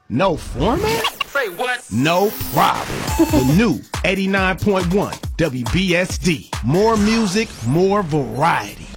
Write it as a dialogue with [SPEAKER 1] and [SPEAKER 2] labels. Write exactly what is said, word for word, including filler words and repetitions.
[SPEAKER 1] No format?
[SPEAKER 2] Say what?
[SPEAKER 1] No problem. The new eighty-nine point one W B S D. More music, more variety.